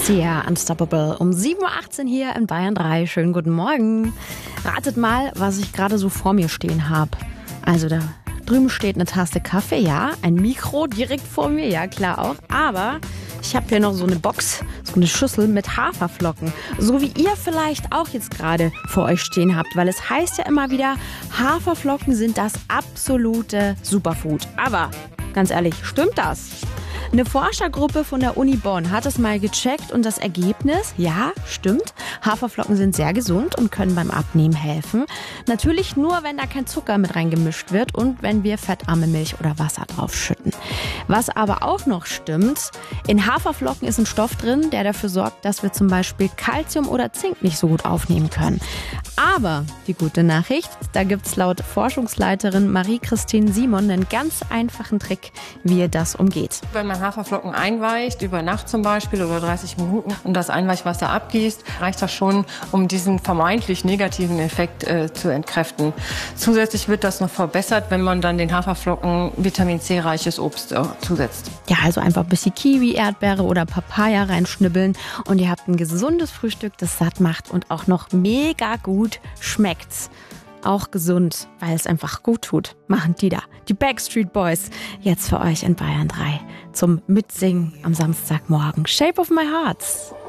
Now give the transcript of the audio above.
Sia, Unstoppable. Um 7:18 Uhr hier in Bayern 3. Schönen guten Morgen. Ratet mal, was ich gerade so vor mir stehen habe. Also da drüben steht eine Tasse Kaffee, ja. Ein Mikro direkt vor mir, ja klar auch. Aber ich habe hier noch so eine Box, so eine Schüssel mit Haferflocken. So wie ihr vielleicht auch jetzt gerade vor euch stehen habt. Weil es heißt ja immer wieder, Haferflocken sind das absolute Superfood. Aber ganz ehrlich, stimmt das? Eine Forschergruppe von der Uni Bonn hat es mal gecheckt und das Ergebnis, ja, stimmt, Haferflocken sind sehr gesund und können beim Abnehmen helfen. Natürlich nur, wenn da kein Zucker mit reingemischt wird und wenn wir fettarme Milch oder Wasser drauf schütten. Was aber auch noch stimmt, in Haferflocken ist ein Stoff drin, der dafür sorgt, dass wir zum Beispiel Calcium oder Zink nicht so gut aufnehmen können. Aber die gute Nachricht, da gibt es laut Forschungsleiterin Marie-Christine Simon einen ganz einfachen Trick, wie ihr das umgeht. Wenn man Haferflocken einweicht, über Nacht zum Beispiel oder 30 Minuten und das Einweichwasser abgießt, reicht das schon, um diesen vermeintlich negativen Effekt zu entkräften. Zusätzlich wird das noch verbessert, wenn man dann den Haferflocken Vitamin C-reiches Obst zusetzt. Ja, also einfach ein bisschen Kiwi, Erdbeere oder Papaya reinschnibbeln und ihr habt ein gesundes Frühstück, das satt macht und auch noch mega gut schmeckt's. Auch gesund, weil es einfach gut tut, machen die da. Die Backstreet Boys, jetzt für euch in Bayern 3 zum Mitsingen am Samstagmorgen. Shape of my Heart.